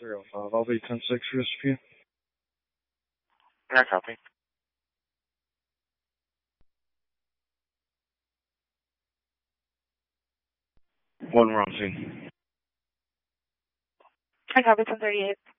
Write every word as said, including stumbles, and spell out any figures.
three oh five, I'll be ten six for you. Yeah, copy. One, we're on scene. I copy ten thirty-eight.